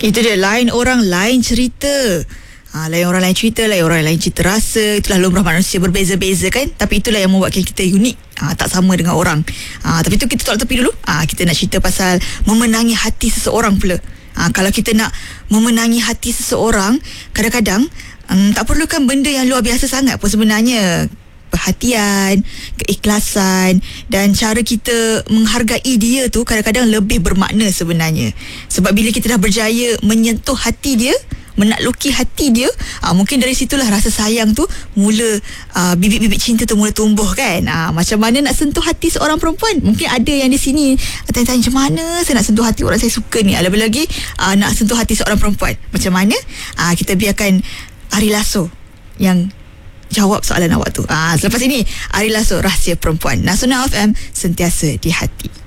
Itu dia, lain orang lain cerita. Lain orang lain cerita, lain orang lain cerita rasa. Itulah lumrah manusia, berbeza-beza kan. Tapi itulah yang membuatkan kita unik, tak sama dengan orang. Tapi itu kita tolak tepi dulu. Kita nak cerita pasal memenangi hati seseorang pula. Kalau kita nak memenangi hati seseorang, kadang-kadang tak perlukan benda yang luar biasa sangat pun sebenarnya. Perhatian, keikhlasan dan cara kita menghargai dia tu kadang-kadang lebih bermakna sebenarnya. Sebab bila kita dah berjaya menyentuh hati dia, menakluki hati dia, mungkin dari situlah rasa sayang tu mula, bibit-bibit cinta tu mula tumbuh kan. Macam mana nak sentuh hati seorang perempuan? Mungkin ada yang di sini tanya-tanya, macam mana saya nak sentuh hati orang saya suka ni, lebih-lagi nak sentuh hati seorang perempuan macam mana? Kita biarkan Ari Lasso yang jawab soalan awak tu. Selepas ini Ari Lasso, Rahsia Perempuan. Nasional FM, sentiasa di hati.